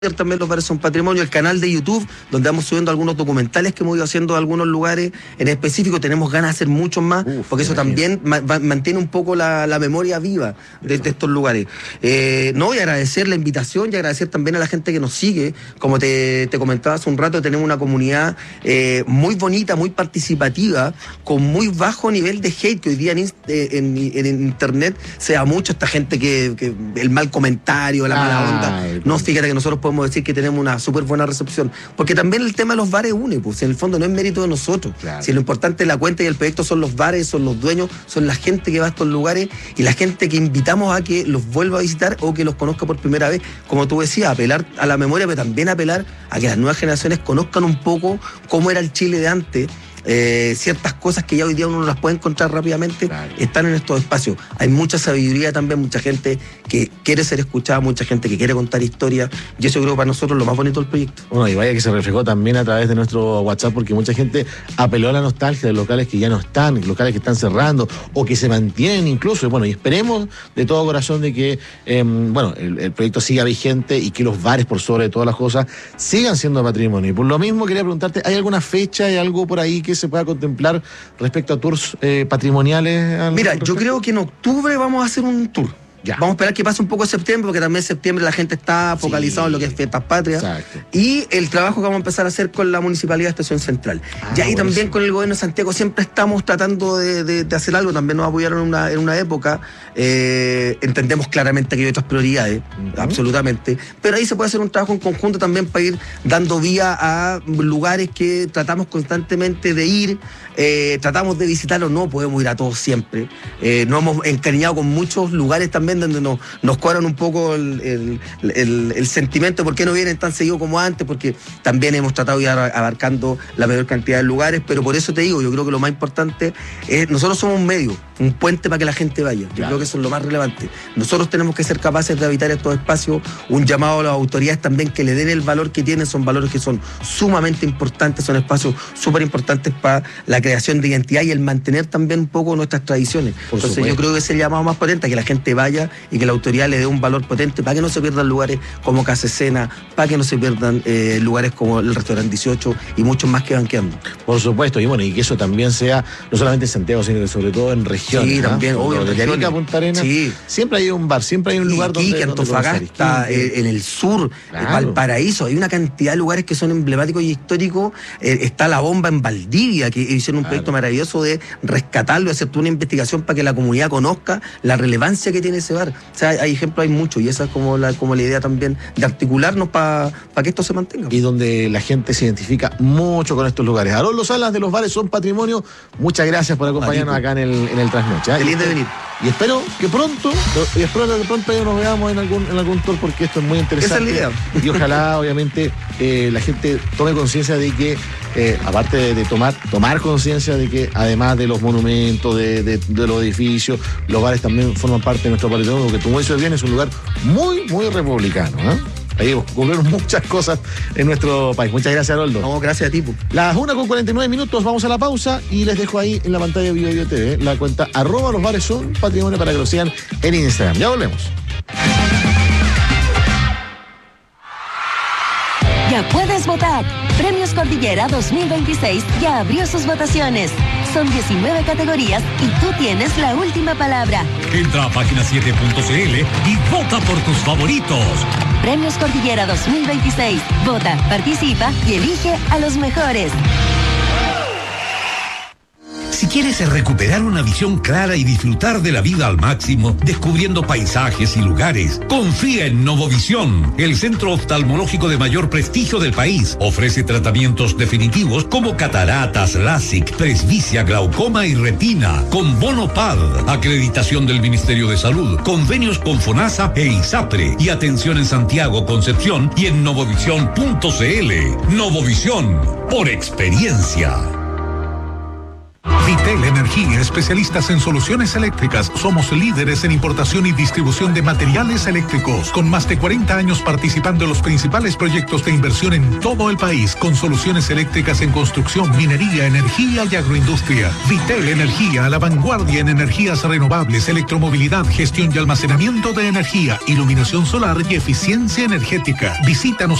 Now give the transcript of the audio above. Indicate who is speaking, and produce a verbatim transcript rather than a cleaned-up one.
Speaker 1: también los bares son patrimonio, el canal de YouTube, donde vamos subiendo algunos documentales que hemos ido haciendo de algunos lugares en específico. Tenemos ganas de hacer muchos más, Uf, porque eso también ma mantiene un poco la, la memoria viva de, de estos lugares. Eh, no, y agradecer la invitación y agradecer también a la gente que nos sigue. Como te, te comentaba hace un rato, tenemos una comunidad eh, muy bonita, muy participativa, con muy bajo nivel de hate, que hoy día en, en, en internet se da mucho esta gente que, que el mal comentario, la mala onda. Ay, no, fíjate que nosotros podemos decir que tenemos una súper buena recepción, porque también el tema de los bares une, pues en el fondo no es mérito de nosotros, claro. Si lo importante de la cuenta y el proyecto son los bares, son los dueños, son la gente que va a estos lugares y la gente que invitamos a que los vuelva a visitar o que los conozca por primera vez, como tú decías, apelar a la memoria, pero también apelar a que las nuevas generaciones conozcan un poco cómo era el Chile de antes. Eh, ciertas cosas que ya hoy día uno no las puede encontrar rápidamente, claro. Están en estos espacios. Hay mucha sabiduría también, mucha gente que quiere ser escuchada, mucha gente que quiere contar historias, y eso creo que para nosotros es lo más bonito del proyecto.
Speaker 2: Bueno, y vaya que se reflejó también a través de nuestro WhatsApp, porque mucha gente apeló a la nostalgia de locales que ya no están, locales que están cerrando o que se mantienen incluso. Y bueno, y esperemos de todo corazón de que eh, bueno, el, el proyecto siga vigente y que los bares, por sobre todas las cosas, sigan siendo patrimonio. Y por lo mismo quería preguntarte, ¿hay alguna fecha, hay algo por ahí que se pueda contemplar respecto a tours eh, patrimoniales?
Speaker 1: Mira, yo creo que en octubre vamos a hacer un tour. Ya. Vamos a esperar que pase un poco septiembre, porque también en septiembre la gente está focalizada, sí, en lo que es fiestas patrias. Exacto. Y el trabajo que vamos a empezar a hacer con la Municipalidad de Estación Central. Ah, y ahí buenísimo. También con el Gobierno de Santiago siempre estamos tratando de, de, de hacer algo. También nos apoyaron en una, en una época. Eh, entendemos claramente que hay otras prioridades, uh-huh. Absolutamente. Pero ahí se puede hacer un trabajo en conjunto también para ir dando vía a lugares que tratamos constantemente de ir. Eh, tratamos de visitarlos, no podemos ir a todos siempre. Eh, nos hemos encariñado con muchos lugares también donde nos, nos cuadran un poco el, el, el, el sentimiento de por qué no vienen tan seguido como antes, porque también hemos tratado de ir abarcando la mayor cantidad de lugares, pero por eso te digo, yo creo que lo más importante es, nosotros somos un medio, un puente para que la gente vaya. Yo claro. creo que eso es lo más relevante. Nosotros tenemos que ser capaces de habitar estos espacios, un llamado a las autoridades también que le den el valor que tienen, son valores que son sumamente importantes, son espacios súper importantes para la creación de identidad y el mantener también un poco nuestras tradiciones. Por Entonces supuesto. Yo creo que es el llamado más potente, a que la gente vaya y que la autoridad le dé un valor potente para que no se pierdan lugares como Casa Escena, para que no se pierdan eh, lugares como el Restaurante dieciocho y muchos más que van quedando.
Speaker 2: Por supuesto, y bueno, y que eso también sea no solamente en Santiago, sino que sobre todo en regiones.
Speaker 1: Sí, también,
Speaker 2: ¿no?
Speaker 1: obvio.
Speaker 2: De Arica a Punta Arenas, sí. Siempre hay un bar, siempre hay un lugar
Speaker 1: Iquique, donde... Antofagasta, eh, en el sur, claro. Valparaíso, hay una cantidad de lugares que son emblemáticos y históricos. Eh, está La Bomba en Valdivia, que hicieron un claro. proyecto maravilloso de rescatarlo y hacer una investigación para que la comunidad conozca la relevancia que tiene ese bar. O sea, hay ejemplos, hay muchos, y esa es como la, como la idea también de articularnos para pa que esto se mantenga.
Speaker 2: Y donde la gente se identifica mucho con estos lugares. Haroldo Salas de Los Bares Son Patrimonio, muchas gracias por acompañarnos acá en el, en el Trasnoche. ¿eh?
Speaker 1: Feliz de venir.
Speaker 2: Y espero que pronto, y espero que pronto nos veamos en algún, en algún tour, porque esto es muy interesante.
Speaker 1: Esa es la idea.
Speaker 2: Y ojalá, obviamente, eh, la gente tome conciencia de que, eh, aparte de, de tomar, tomar conciencia de que, además de los monumentos, de, de, de los edificios, los bares también forman parte de nuestro patrimonio, porque como dices bien, es un lugar muy, muy republicano, ¿eh? Ahí ocurrieron muchas cosas en nuestro país. Muchas gracias, Haroldo.
Speaker 1: No, gracias a ti.
Speaker 2: Las una con cuarenta y nueve minutos, vamos a la pausa y les dejo ahí en la pantalla de Bio Bio T V la cuenta arroba los bares son patrimonio para que lo sigan en Instagram. Ya volvemos.
Speaker 3: Ya puedes votar. Premios Cordillera dos mil veintiséis ya abrió sus votaciones. Son diecinueve categorías y tú tienes la última palabra.
Speaker 4: Entra a página siete punto c l y vota por tus favoritos.
Speaker 3: Premios Cordillera dos mil veintiséis. Vota, participa y elige a los mejores.
Speaker 4: Si quieres recuperar una visión clara y disfrutar de la vida al máximo, descubriendo paisajes y lugares, confía en Novovisión, el centro oftalmológico de mayor prestigio del país. Ofrece tratamientos definitivos como cataratas, LASIK, presbicia, glaucoma y retina, con bono P A D, acreditación del Ministerio de Salud, convenios con FONASA e ISAPRE y atención en Santiago, Concepción y en novovisión punto c l. Novovisión, por experiencia.
Speaker 5: Vitel Energía, especialistas en soluciones eléctricas. Somos líderes en importación y distribución de materiales eléctricos, con más de cuarenta años participando en los principales proyectos de inversión en todo el país, con soluciones eléctricas en construcción, minería, energía y agroindustria. Vitel Energía, a la vanguardia en energías renovables, electromovilidad, gestión y almacenamiento de energía, iluminación solar y eficiencia energética. Visítanos